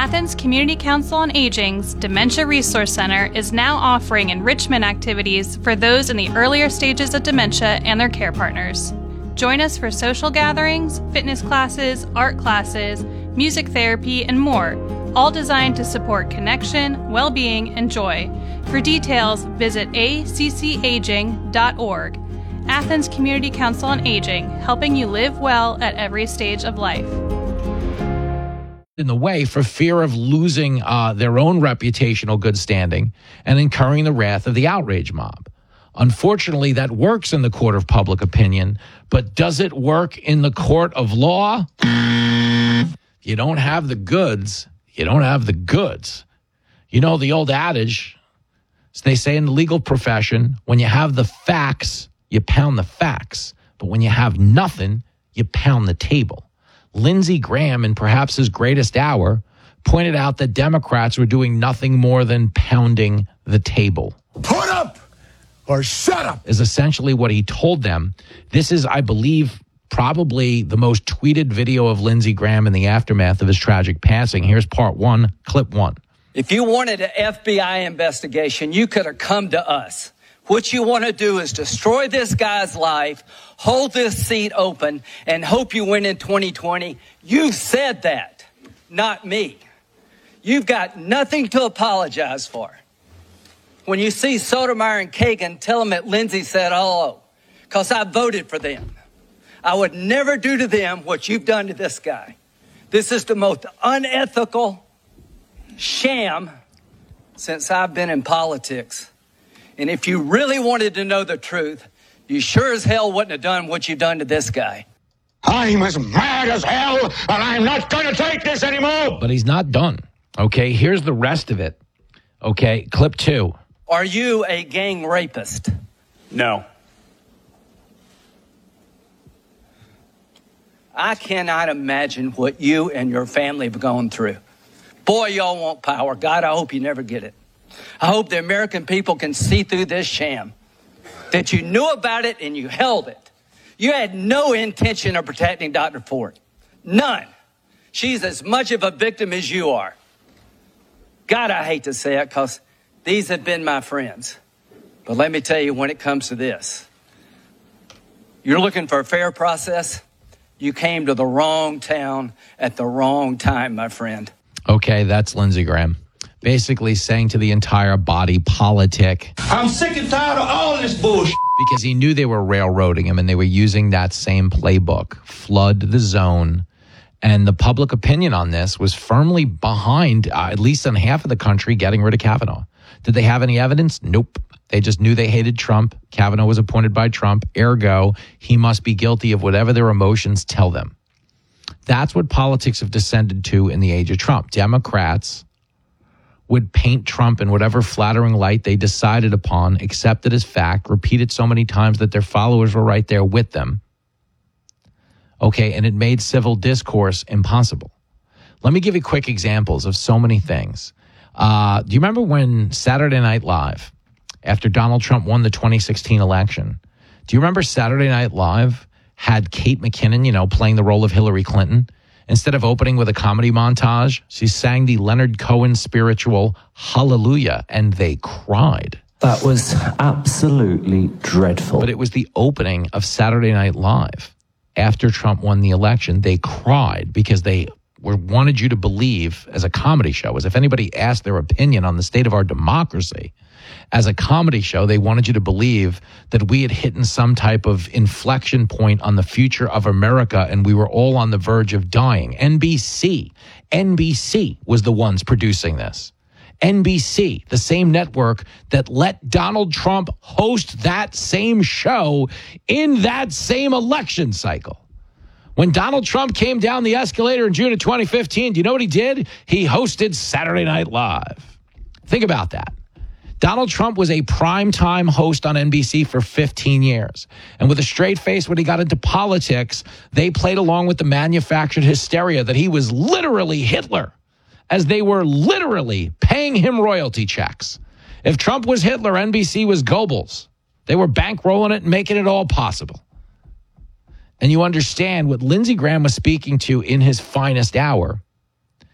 Athens Community Council on Aging's Dementia Resource Center is now offering enrichment activities for those in the earlier stages of dementia and their care partners. Join us for social gatherings, fitness classes, art classes, music therapy, and more, all designed to support connection, well-being, and joy. For details, visit accaging.org. Athens Community Council on Aging, helping you live well at every stage of life. In the way for fear of losing their own reputational good standing and incurring the wrath of the outrage mob. Unfortunately, that works in the court of public opinion, but does it work in the court of law? You don't have the goods. You don't have the goods. You know the old adage, they say in the legal profession, when you have the facts, you pound the facts. But when you have nothing, you pound the table. Lindsey Graham, in perhaps his greatest hour, pointed out that Democrats were doing nothing more than pounding the table. Put up or shut up is essentially what he told them. This is, I believe, probably the most tweeted video of Lindsey Graham in the aftermath of his tragic passing. Here's part one, clip one. If you wanted an FBI investigation, you could have come to us. What you want to do is destroy this guy's life, hold this seat open, and hope you win in 2020. You said that, not me. You've got nothing to apologize for. When you see Sotomayor and Kagan, tell them that Lindsey said hello, because I voted for them. I would never do to them what you've done to this guy. This is the most unethical sham since I've been in politics. And if you really wanted to know the truth, you sure as hell wouldn't have done what you've done to this guy. I'm as mad as hell, and I'm not going to take this anymore. But he's not done. Okay, here's the rest of it. Okay, clip two. Are you a gang rapist? No. I cannot imagine what you and your family have gone through. Boy, y'all want power. God, I hope you never get it. I hope the American people can see through this sham, that you knew about it and you held it. You had no intention of protecting Dr. Ford. None. She's as much of a victim as you are. God, I hate to say it because these have been my friends. But let me tell you, when it comes to this, you're looking for a fair process. You came to the wrong town at the wrong time, my friend. Okay, that's Lindsey Graham. Basically saying to the entire body politic, I'm sick and tired of all this bullshit. Because he knew they were railroading him and they were using that same playbook, flood the zone. And the public opinion on this was firmly behind, at least in half of the country, getting rid of Kavanaugh. Did they have any evidence? Nope. They just knew they hated Trump. Kavanaugh was appointed by Trump. Ergo, he must be guilty of whatever their emotions tell them. That's what politics have descended to in the age of Trump. Democrats would paint Trump in whatever flattering light they decided upon, accept it as fact, repeat it so many times that their followers were right there with them. Okay, and it made civil discourse impossible. Let me give you quick examples of so many things. Do you remember when Saturday Night Live, after Donald Trump won the 2016 election, do you remember Saturday Night Live had Kate McKinnon, playing the role of Hillary Clinton? Instead of opening with a comedy montage, she sang the Leonard Cohen spiritual Hallelujah, and they cried. That was absolutely dreadful. But it was the opening of Saturday Night Live. After Trump won the election, they cried because they wanted you to believe, as a comedy show, as if anybody asked their opinion on the state of our democracy, as a comedy show, they wanted you to believe that we had hit some type of inflection point on the future of America and we were all on the verge of dying. NBC was the ones producing this. NBC, the same network that let Donald Trump host that same show in that same election cycle. When Donald Trump came down the escalator in June of 2015, do you know what he did? He hosted Saturday Night Live. Think about that. Donald Trump was a primetime host on NBC for 15 years. And with a straight face, when he got into politics, they played along with the manufactured hysteria that he was literally Hitler, as they were literally paying him royalty checks. If Trump was Hitler, NBC was Goebbels. They were bankrolling it and making it all possible. And you understand what Lindsey Graham was speaking to in his finest hour